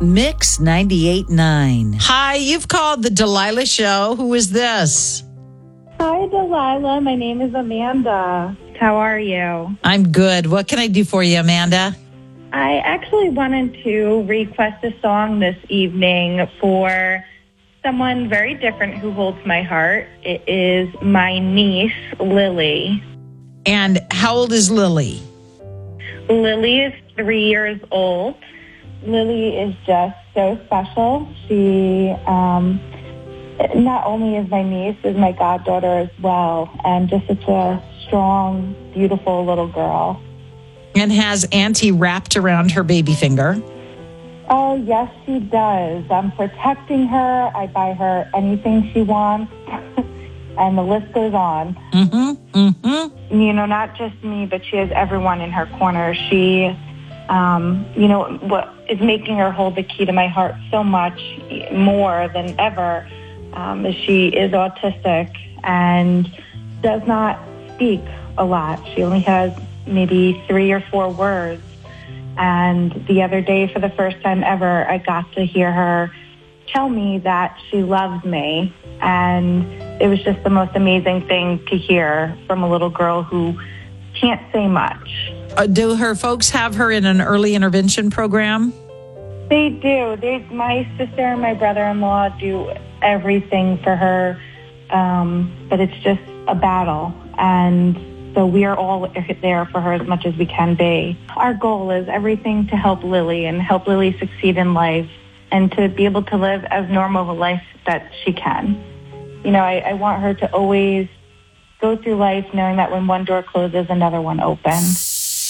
Mix 98.9. Hi, you've called the Delilah Show. Who is this? Hi, Delilah. My name is Amanda. How are you? I'm good. What can I do for you, Amanda? I actually wanted to request a song this evening for someone very different who holds my heart. It is my niece, Lily. And how old is Lily? Lily is 3 years old. Lily is just so special. She not only is my niece, is my goddaughter as well, and just such a strong, beautiful little girl. And has Auntie wrapped around her baby finger? Oh, yes, she does. I'm protecting her. I buy her anything she wants, and the list goes on. You know, not just me, but she has everyone in her corner. She, what is making her hold the key to my heart so much more than ever is she is autistic and does not speak a lot. She only has maybe 3 or 4 words. And the other day, for the first time ever, I got to hear her tell me that she loves me. And it was just the most amazing thing to hear from a little girl who can't say much. Do her folks have her in an early intervention program? They do. My sister and my brother-in-law do everything for her, but it's just a battle. And so we are all there for her as much as we can be. Our goal is everything to help Lily and help Lily succeed in life and to be able to live as normal a life that she can. You know, I want her to always go through life knowing that when one door closes, another one opens.